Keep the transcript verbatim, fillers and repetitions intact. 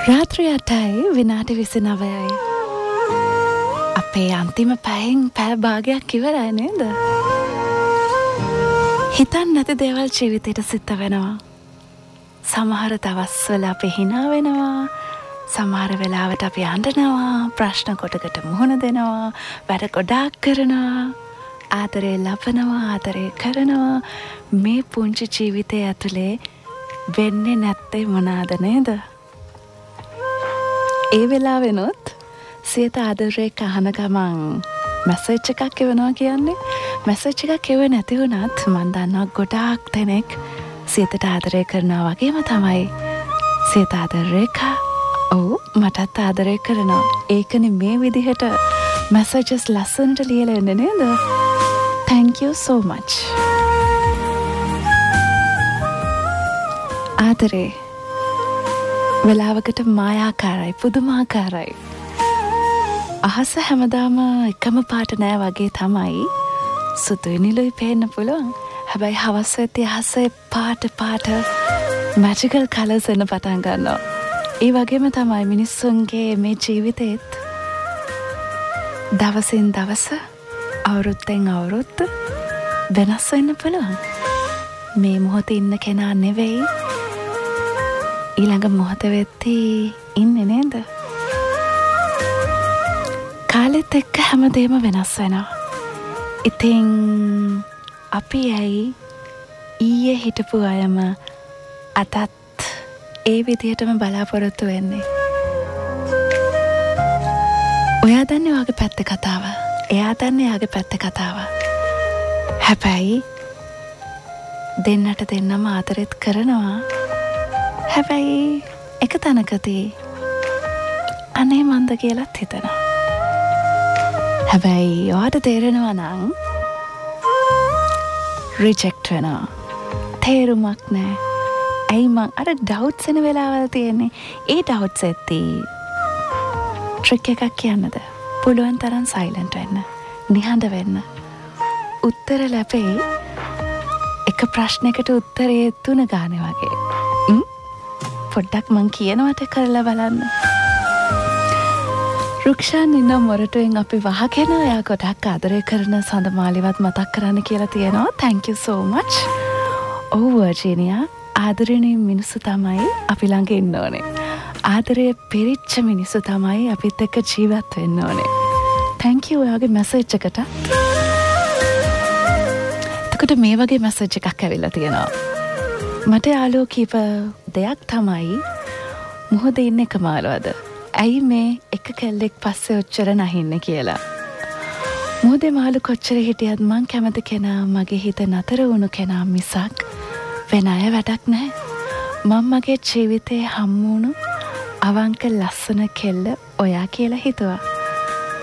රාත්‍රී අටයි විනාඩි විසිනවයයි. අපේ අන්තිම පැයෙන් පැය භාගයක් ඉවරයි නේද? හිතන්න නැති දේවල් ජීවිතේට සිද්ධ වෙනවා. සමහර දවස්වල අපි hina වෙනවා. සමහර වෙලාවට අපි අඬනවා, ප්‍රශ්න කොටකට මුහුණ දෙනවා, වැඩ ගොඩාක් කරනවා, ආදරේ ලබනවා, ආදරේ කරනවා. මේ පුංචි ජීවිතය ඇතුලේ වෙන්නේ නැත්තේ මොනවාද නේද? ඒ වෙලාවෙනොත් සියත ආදරේ කහන ගමන් මැසේජ් එකක් එවනවා කියන්නේ මැසේජ් එකක් එව නැති වුණත් මන් දන්නවා ගොඩාක් දෙනෙක් සියතට ආදරේ කරනවා වගේම තමයි සියත ආදරේ කා ඔව් මටත් ආදරේ කරනවා. ඒකනේ මේ විදිහට මැසේජස් ලස්සනට ලියලා එන්නේ නේද? Thank you so much. ආදරේ වෙලාවකට මායාකාරයි, පුදුමාකාරයි. අහස හැමදාම එකම පාට නෑ වගේ තමයි. සුදුයි නිලුයි පේන්න පුළුවන්. හැබැයි හවස් වෙද්දී අහසේ පාට පාට මැජිකල් කලර්ස් එන්න පටන් ගන්නවා. ඒ වගේම තමයි මිනිස්සුන්ගේ මේ ජීවිතේත් දවසින් දවස, අවුරුද්දෙන් අවුරුද්ද වෙනස් වෙන්න පුළුවන්. මේ මොහොතේ ඉන්න කෙනා නෙවෙයි ඊළඟ මොහොත වෙද්දී ඉන්නේ නේද? කාලෙත් එක්ක හැමදේම වෙනස් වෙනවා. ඉතින් අපි ඇයි ඊයේ හිටපු අයම අතත් ඒ විදිහටම බලාපොරොත්තු වෙන්නේ? ඔයා දන්නේ ඔයාගේ පැත්තේ කතාව. එයා දන්නේ එයාගේ පැත්තේ කතාව. හැබැයි දෙන්නට දෙන්නම ආදරෙත් කරනවා. හැබැයි එක තැනකදී අනේ මන්ද කියලාත් හිතනවා. හැබැයි ඔයාට තේරෙනවා නම් රිජෙක්ට් වෙනවා. තේරුමක් නෑ. ඇයි මං අර ඩවුට්ස් එන වෙලාවල් තියෙන්නේ. ඒ ඩවුට්ස් එද්දී ට්‍රික් එකක් කියන්නද? පුළුවන් තරම් සයිලන්ට් වෙන්න. නිහඬ වෙන්න. උත්තර ලැබෙයි එක ප්‍රශ්නයකට උත්තරේ තුන ගානේ වගේ. පොඩ්ඩක් මං කියනවට කරලා බලන්න. රුක්ෂාන් ඉන්න මොරටුවෙන් අපි වහගෙන එයා ගොඩක් ආදරය කරන සඳමාලිවත් මතක් කරන්න කියලා තියෙනවා. Thank you so much. ඔව් වර්ජිනියා, ආදරණීය මිනිස්සු තමයි අපි ළඟ ඉන්න ඕනේ. ආදරය පිරිච්ච මිනිස්සු තමයි අපිත් එක්ක ජීවත් වෙන්න ඕනේ. Thank you ඔයාගේ මැසේජ් එකට. එතකොට මේ වගේ මැසේජ් එකක් ඇවිල්ලා තියෙනවා. මට යාළුවෝ කීප දෙයක් තමයි මොහොතේ ඉන්න එක මාළුවද? ඇයි මේ එක කෙල්ලෙක් පස්සේ ඔච්චර නැහින්නේ කියලා. මොහොතේ මාළු කොච්චර හිටියත් මං කැමති කෙනා මගේ හිත නතර වුණු කෙනා මිසක් වෙන අය වැඩක් නැහැ. මම මගේ ජීවිතේ හම්බුණු අවංක ලස්සන කෙල්ල ඔයා කියලා හිතුවා.